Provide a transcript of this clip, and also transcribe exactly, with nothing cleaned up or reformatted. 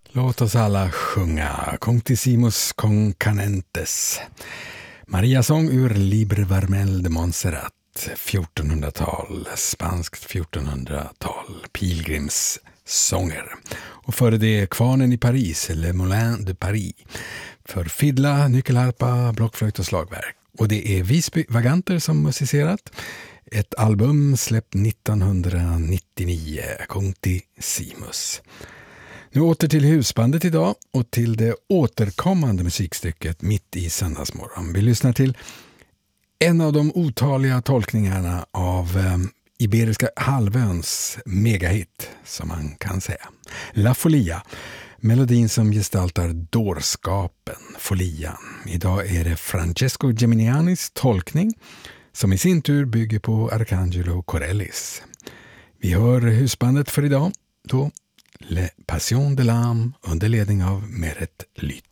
Låt oss alla sjunga Contissimus Concanentes. Mariasång ur Libre Vermel de Montserrat, fjortonhundratal, spanskt fjortonhundratal, pilgrimssånger. Och före det Kvarnen i Paris, Le Moulin de Paris, för fiddla, nyckelharpa, blockflöjt och slagverk. Och det är Visby Vaganter som musicerat. Ett album släppt nittonhundranittionio, Contissimus. Nu åter till husbandet idag och till det återkommande musikstycket Mitt i söndagsmorgon. Vi lyssnar till en av de otaliga tolkningarna av eh, Iberiska halvöns megahit, som man kan säga. La Folia, melodin som gestaltar dårskapen, folian. Idag är det Francesco Geminianis tolkning som i sin tur bygger på Arcangelo Corellis. Vi hör husbandet för idag, då Le Passion de l'âme under ledning av Meret Lyt.